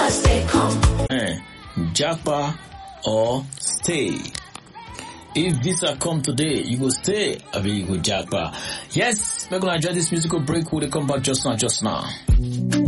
stay come. Japa or stay. If visa come today, you go stay, I mean you go japa. Yes, we're gonna enjoy this musical break. We'll come back just now.